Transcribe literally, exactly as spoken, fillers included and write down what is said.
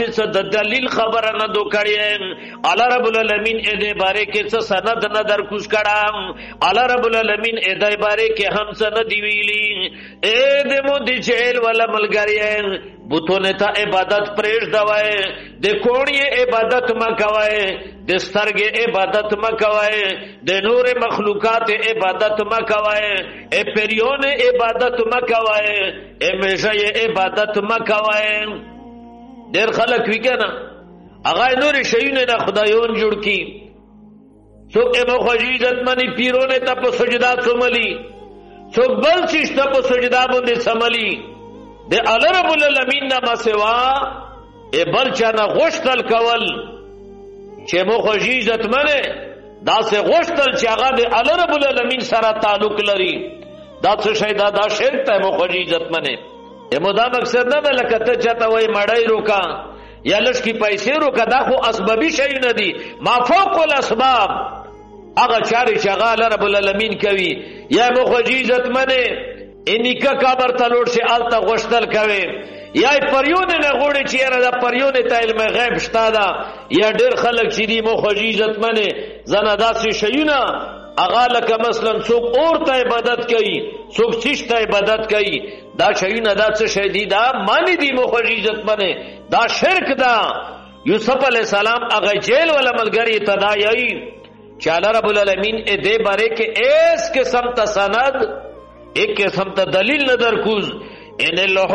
د دلیل خبره نه دو کړی الله رب العالمین اې دې باره کې څه سند نه در کوز کړه الله رب العالمین اې دې باره کې هم څه نه دی ویلي اې دې مو دي چیل ولا ملګری بوتونه ته عبادت پرېږ دوای د کوړی عبادت ما کوي د سترګې عبادت ما کوي د نور مخلوقات عبادت ما کوي ا پریون عبادت ما کوي ا میشه عبادت ما کوي ډېر خلک وی کنه هغه نور شیونه نه خدایون جوړ کی څوک ایمو خجیزت منی پیرونه ته په سجدا سملی څوک بل چې ته په سجدا باندې سملی د الله رب العالمین نه سوا ای بل چا نه غوښتل کول چې مو خجیزت منی دا سه غوښتل چې هغه د الله رب العالمین سره تعلق لري دا څه شی دا دا شرک ته مو خجیزت منی ایمو دا مقصد نه ده لکه ته چاته وای مړی روکا یا لږ کی پیسې روکا دا خو اسبابي شی نه دي ما فوق الاسباب هغه چارې چې هغه الله رب العالمین کوي یا مو خجیزت منی انیکا کابر تلوړ شي آلته غوښتل کوي یا پریونه نه غوړي چې یاره دا پریونه ته علم غیب شته دا یا ډېر خلک چې دي مو خجیزت منی زنه داسې شیونه اغا لکه مثلا څوک اور ته عبادت کوي څوک چیش ته عبادت کوي دا شیونه دا څه شی دي دا معنی دي مو خجیزت منی دا شرک دا یوسف علیہ السلام اغا جیل والا ملګری تدایي چې الله رب العالمین دې باره کې اس قسم ته سند ایک قسم ته دلیل نظر کوز ان